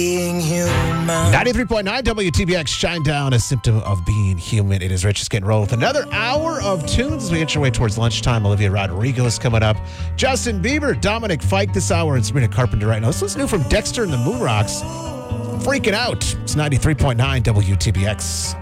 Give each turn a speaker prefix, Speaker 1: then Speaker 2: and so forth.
Speaker 1: 93.9 WTBX, Shine Down, a symptom of being human. It is Rich is getting rolled with another hour of tunes as we inch our way towards lunchtime. Olivia Rodrigo is coming up. Justin Bieber, Dominic Fike this hour, and Sabrina Carpenter right now. This is new from Dexter and the Moon Rocks. Freaking Out. It's 93.9 WTBX.